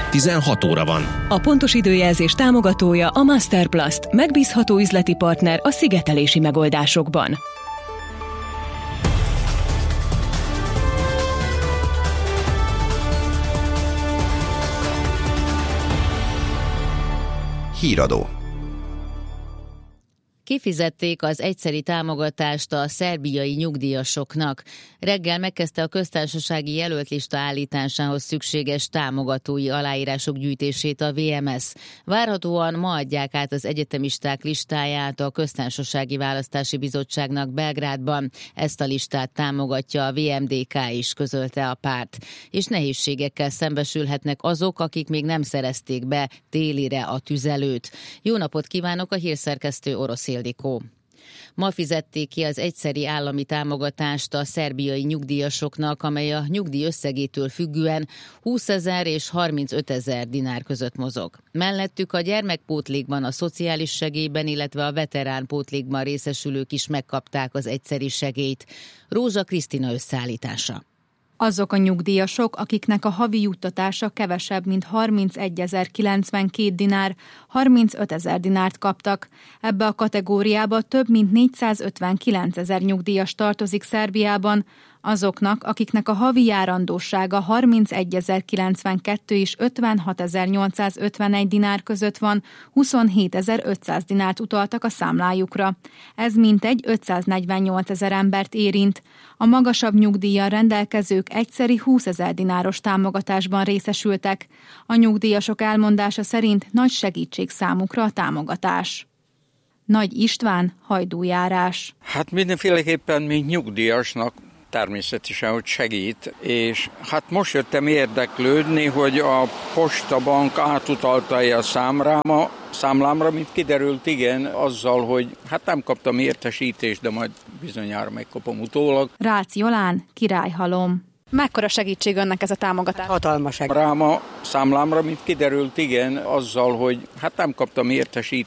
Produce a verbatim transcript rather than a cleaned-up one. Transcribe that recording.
tizenhat óra van. A pontos időjelzés támogatója a Masterplast, megbízható üzleti partner a szigetelési megoldásokban. Híradó. Kifizették az egyszeri támogatást a szerbiai nyugdíjasoknak. Reggel megkezdte a köztársasági jelöltlista állításához szükséges támogatói aláírások gyűjtését a vé em es. Várhatóan ma adják át az egyetemisták listáját a Köztársasági Választási Bizottságnak Belgrádban. Ezt a listát támogatja a vé em dé ká is, közölte a párt. És nehézségekkel szembesülhetnek azok, akik még nem szerezték be télire a tüzelőt. Jó napot kívánok, a hírszerkesztő Orosz Ildikó. Ma fizették ki az egyszeri állami támogatást a szerbiai nyugdíjasoknak, amely a nyugdíj összegétől függően húszezer és harmincötezer dinár között mozog. Mellettük a gyermekpótlékban, a szociális segélyben, illetve a veteránpótlékban részesülők is megkapták az egyszeri segélyt. Rózsa Krisztina összeállítása. Azok a nyugdíjasok, akiknek a havi juttatása kevesebb, mint harmincegyezer-kilencvenkét dinár, harmincötezer dinárt kaptak. Ebbe a kategóriába több mint négyszázötvenkilencezer nyugdíjas tartozik Szerbiában. Azoknak, akiknek a havi járandósága harmincegyezer-kilencvenkettő és ötvenhatezer-nyolcszázötvenegy dinár között van, huszonhétezer-ötszáz dinárt utaltak a számlájukra. Ez mintegy ötszáznegyvennyolcezer embert érint. A magasabb nyugdíjjal rendelkezők egyszeri húszezer dináros támogatásban részesültek. A nyugdíjasok elmondása szerint nagy segítség számukra a támogatás. Nagy István, Hajdújárás. Hát mindenféleképpen, mint nyugdíjasnak természetesen, hogy segít, és hát most jöttem érdeklődni, hogy a Postabank átutalta-e a számlámra, számlámra, mint kiderült, igen, azzal, hogy hát nem kaptam értesítést, de majd bizonyára megkapom utólag. Rácz Jolán, Királyhalom. Mekkora segítség önnek ez a támogatás? Hatalmas. Rám a számlámra, mint kiderült, igen, azzal, hogy hát nem kaptam értesítést.